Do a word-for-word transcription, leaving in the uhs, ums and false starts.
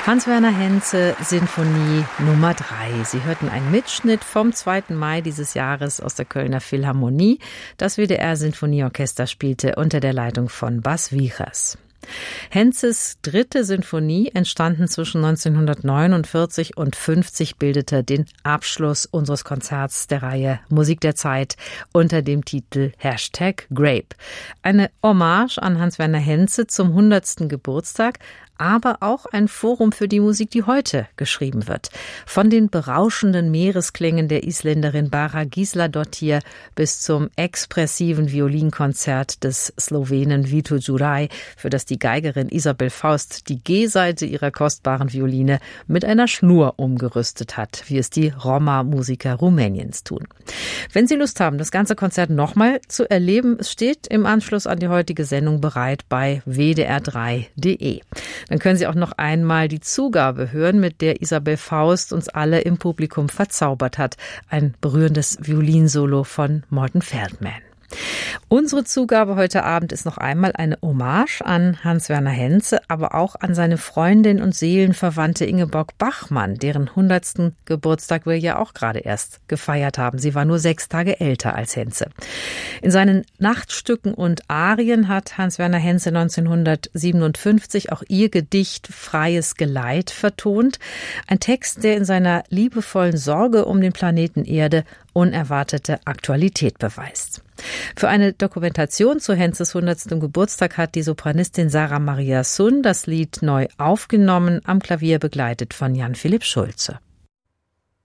Hans-Werner Henze, Sinfonie Nummer drei. Sie hörten einen Mitschnitt vom zweiten Mai dieses Jahres aus der Kölner Philharmonie. Das W D R-Sinfonieorchester spielte unter der Leitung von Bas Wiechers. Henzes dritte Sinfonie, entstanden zwischen neunzehnhundertneunundvierzig und fünfzig, bildete den Abschluss unseres Konzerts der Reihe Musik der Zeit unter dem Titel Hashtag Grape. Eine Hommage an Hans-Werner Henze zum hundertsten Geburtstag, aber auch ein Forum für die Musik, die heute geschrieben wird. Von den berauschenden Meeresklängen der Isländerin Bára Gísladóttir bis zum expressiven Violinkonzert des Slowenen Vito Juraj, für das die Geigerin Isabel Faust die G-Seite ihrer kostbaren Violine mit einer Schnur umgerüstet hat, wie es die Roma-Musiker Rumäniens tun. Wenn Sie Lust haben, das ganze Konzert nochmal zu erleben, es steht im Anschluss an die heutige Sendung bereit bei w d r drei punkt d e. Dann können Sie auch noch einmal die Zugabe hören, mit der Isabel Faust uns alle im Publikum verzaubert hat. Ein berührendes Violinsolo von Morten Feldman. Unsere Zugabe heute Abend ist noch einmal eine Hommage an Hans-Werner Henze, aber auch an seine Freundin und Seelenverwandte Ingeborg Bachmann, deren hundertsten Geburtstag wir ja auch gerade erst gefeiert haben. Sie war nur sechs Tage älter als Henze. In seinen Nachtstücken und Arien hat Hans-Werner Henze neunzehnhundertsiebenundfünfzig auch ihr Gedicht Freies Geleit vertont. Ein Text, der in seiner liebevollen Sorge um den Planeten Erde unerwartete Aktualität beweist. Für eine Dokumentation zu Henzes hundertstem Geburtstag hat die Sopranistin Sarah Maria Sun das Lied neu aufgenommen, am Klavier begleitet von Jan-Philipp Schulze.